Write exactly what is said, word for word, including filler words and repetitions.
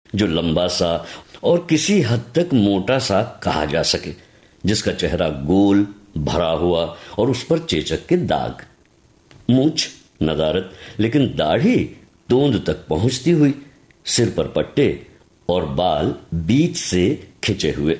जो लंबा सा और किसी हद तक मोटा सा कहा जा सके, जिसका चेहरा गोल भरा हुआ और उस पर चेचक के दाग, मूछ नदारत, लेकिन दाढ़ी तोंद तक पहुंचती हुई, सिर पर पट्टे और बाल बीच से खिंचे हुए।